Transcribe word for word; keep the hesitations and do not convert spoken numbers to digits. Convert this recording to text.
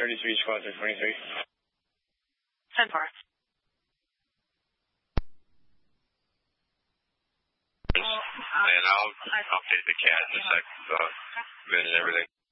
thirty-three, squad three twenty-three. ten four. And I'll update the cat in a sec, uh, minute and everything.